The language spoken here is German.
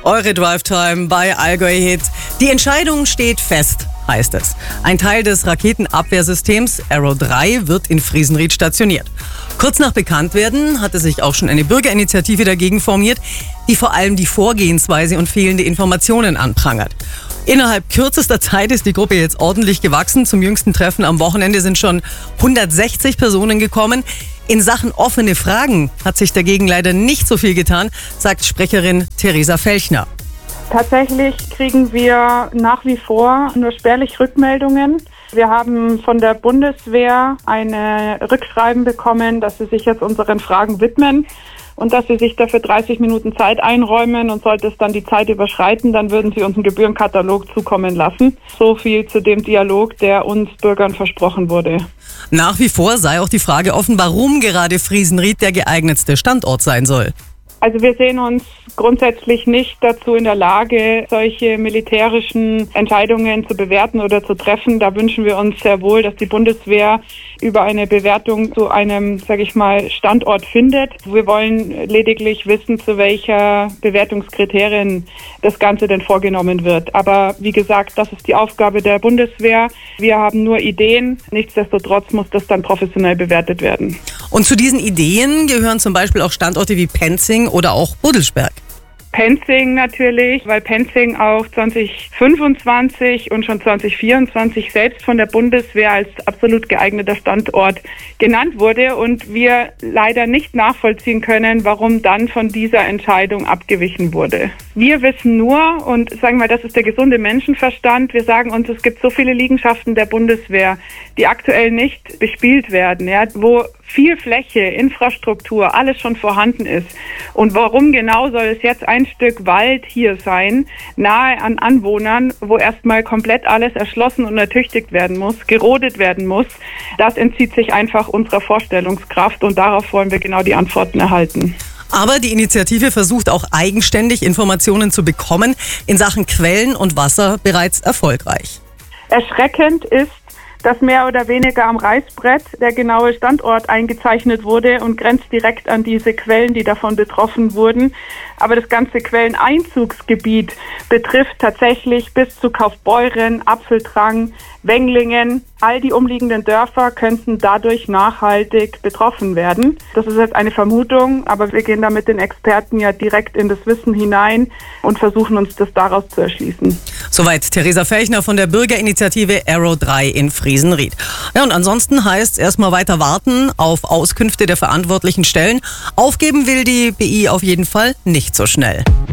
Eure Drive-Time bei Allgäu Hit. Die Entscheidung steht fest, heißt es. Ein Teil des Raketenabwehrsystems Arrow 3 wird in Friesenried stationiert. Kurz nach Bekanntwerden hatte sich auch schon eine Bürgerinitiative dagegen formiert, die vor allem die Vorgehensweise und fehlende Informationen anprangert. Innerhalb kürzester Zeit ist die Gruppe jetzt ordentlich gewachsen. Zum jüngsten Treffen am Wochenende sind schon 160 Personen gekommen. In Sachen offene Fragen hat sich dagegen leider nicht so viel getan, sagt Sprecherin Theresa Felchner. Tatsächlich kriegen wir nach wie vor nur spärlich Rückmeldungen. Wir haben von der Bundeswehr eine Rückschreiben bekommen, dass sie sich jetzt unseren Fragen widmen und dass sie sich dafür 30 Minuten Zeit einräumen, und sollte es dann die Zeit überschreiten, dann würden sie uns einen Gebührenkatalog zukommen lassen. So viel zu dem Dialog, der uns Bürgern versprochen wurde. Nach wie vor sei auch die Frage offen, warum gerade Friesenried der geeignetste Standort sein soll. Also wir sehen uns grundsätzlich nicht dazu in der Lage, solche militärischen Entscheidungen zu bewerten oder zu treffen. Da wünschen wir uns sehr wohl, dass die Bundeswehr über eine Bewertung zu einem, Standort findet. Wir wollen lediglich wissen, zu welcher Bewertungskriterien das Ganze denn vorgenommen wird. Aber wie gesagt, das ist die Aufgabe der Bundeswehr. Wir haben nur Ideen. Nichtsdestotrotz muss das dann professionell bewertet werden. Und zu diesen Ideen gehören zum Beispiel auch Standorte wie Penzing oder auch Buddelsberg. Penzing natürlich, weil Penzing auch 2025 und schon 2024 selbst von der Bundeswehr als absolut geeigneter Standort genannt wurde und wir leider nicht nachvollziehen können, warum dann von dieser Entscheidung abgewichen wurde. Wir wissen nur, und das ist der gesunde Menschenverstand, wir sagen uns, es gibt so viele Liegenschaften der Bundeswehr, die aktuell nicht bespielt werden, wo viel Fläche, Infrastruktur, alles schon vorhanden ist. Und warum genau soll es jetzt ein Stück Wald hier sein, nahe an Anwohnern, wo erstmal komplett alles erschlossen und ertüchtigt werden muss, gerodet werden muss? Das entzieht sich einfach unserer Vorstellungskraft und darauf wollen wir genau die Antworten erhalten. Aber die Initiative versucht auch eigenständig Informationen zu bekommen, in Sachen Quellen und Wasser bereits erfolgreich. Erschreckend ist, dass mehr oder weniger am Reißbrett der genaue Standort eingezeichnet wurde und grenzt direkt an diese Quellen, die davon betroffen wurden. Aber das ganze Quelleneinzugsgebiet betrifft tatsächlich bis zu Kaufbeuren, Apfeltrang, Wenglingen. All die umliegenden Dörfer könnten dadurch nachhaltig betroffen werden. Das ist jetzt eine Vermutung, aber wir gehen da mit den Experten ja direkt in das Wissen hinein und versuchen uns das daraus zu erschließen. Soweit Theresa Felchner von der Bürgerinitiative Arrow 3 in Friesenried. Ja, und ansonsten heißt es erstmal weiter warten auf Auskünfte der verantwortlichen Stellen. Aufgeben will die BI auf jeden Fall nicht so schnell.